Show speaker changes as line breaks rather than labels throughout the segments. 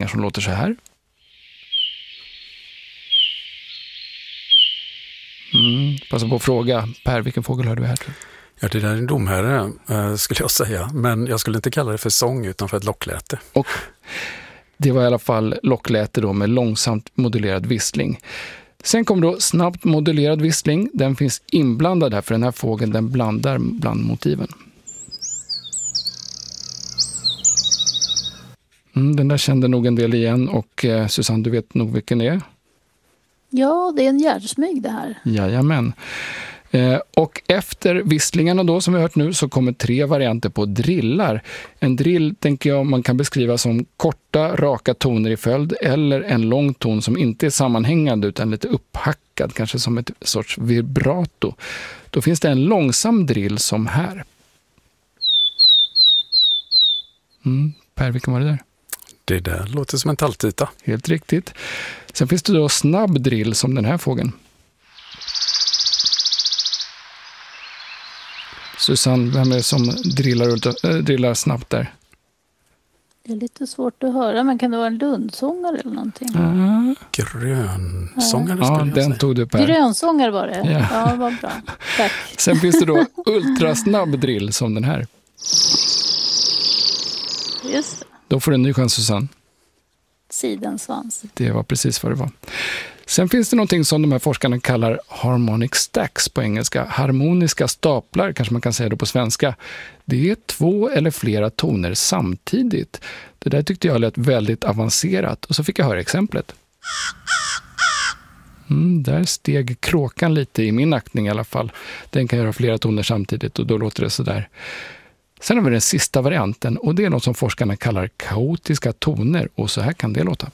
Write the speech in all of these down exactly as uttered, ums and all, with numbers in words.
som låter så här. Mm, passa på att fråga. Per, vilken fågel hör du här? Tror du?
Ja, det där är en domherre eh, skulle jag säga. Men jag skulle inte kalla det för sång utan för ett lockläte.
Och det var i alla fall lockläte då med långsamt modulerad vissling. Sen kom då snabbt modulerad vissling. Den finns inblandad här för den här fågeln den blandar bland motiven. Mm, den där kände nog en del igen och eh, Susanne, du vet nog vilken det är?
Ja, det är en gärdsmyg det här.
Jajamän. Eh, och efter visslingarna då som vi har hört nu så kommer tre varianter på drillar. En drill tänker jag man kan beskriva som korta, raka toner i följd eller en lång ton som inte är sammanhängande utan lite upphackad, kanske som ett sorts vibrato. Då finns det en långsam drill som här. Mm, Per, vilken var det där?
Det där låter som en talltita.
Helt riktigt. Sen finns det då snabb drill som den här fågeln. Susanne, vem är det som drillar, äh, drillar snabbt där?
Det är lite svårt att höra, men kan det vara en lundsångare eller någonting?
Ah.
Grönsångare
ja,
skulle jag
den
säga.
tog du Per.
Grönsångare var det.
Ja.
Ja, vad bra. Tack.
Sen finns det då ultrasnabb drill som den här.
Just det.
Då får du en ny chans, Susanne.
Sidensvans.
Det var precis vad det var. Sen finns det någonting som de här forskarna kallar harmonic stacks på engelska. Harmoniska staplar kanske man kan säga då på svenska. Det är två eller flera toner samtidigt. Det där tyckte jag lät väldigt avancerat och så fick jag höra exemplet. Mm, där steg kråkan lite i min aktning i alla fall. Den kan göra flera toner samtidigt och då låter det så där. Sen har vi den sista varianten och det är något som forskarna kallar kaotiska toner och så här kan det låta.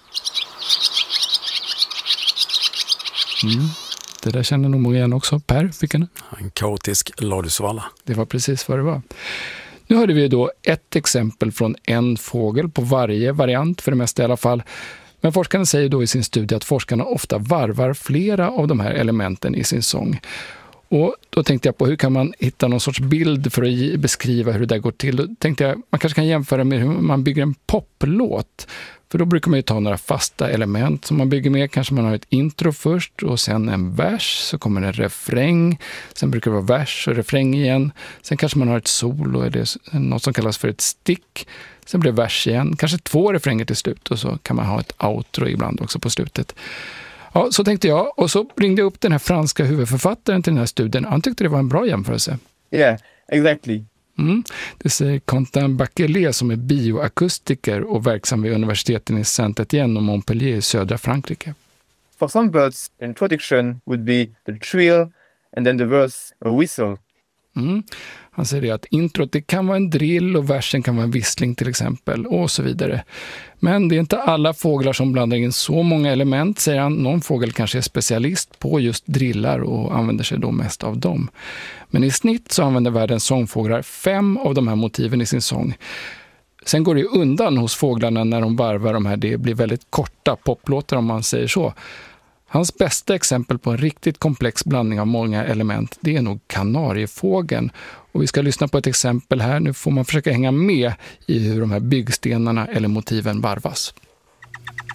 Mm. Det där känner nog många igen också. Per, vilken?
En kaotisk ladusvala.
Det var precis vad det var. Nu hörde vi då ett exempel från en fågel på varje variant, för det mesta i alla fall. Men forskarna säger då i sin studie att forskarna ofta varvar flera av de här elementen i sin sång. Och då tänkte jag på hur kan man hitta någon sorts bild för att beskriva hur det där går till. Då tänkte jag man kanske kan jämföra med hur man bygger en poplåt. För då brukar man ju ta några fasta element som man bygger med. Kanske man har ett intro först och sen en vers. Så kommer en refräng. Sen brukar det vara vers och refräng igen. Sen kanske man har ett solo. Är det något som kallas för ett stick. Sen blir det vers igen. Kanske två refränger till slut. Och så kan man ha ett outro ibland också på slutet. Ja, så tänkte jag. Och så ringde jag upp den här franska huvudförfattaren till den här studien. Han tyckte det var en bra jämförelse.
Yeah, exactly.
Mm. Det säger Quentin Bachelet som är bioakustiker och verksam vid universiteten i Saint-Étienne och Montpellier i södra Frankrike.
For some birds, the introduction would be the trill and then the verse a whistle.
Mm. Han säger det att introt det kan vara en drill och versen kan vara en vissling till exempel och så vidare. Men det är inte alla fåglar som blandar in så många element, säger han. Någon fågel kanske är specialist på just drillar och använder sig då mest av dem. Men i snitt så använder världens sångfåglar fem av de här motiven i sin sång. Sen går det undan hos fåglarna när de varvar de här. Det blir väldigt korta poplåtar om man säger så. Hans bästa exempel på en riktigt komplex blandning av många element, det är nog kanariefågeln. Och vi ska lyssna på ett exempel här. Nu får man försöka hänga med i hur de här byggstenarna eller motiven varvas.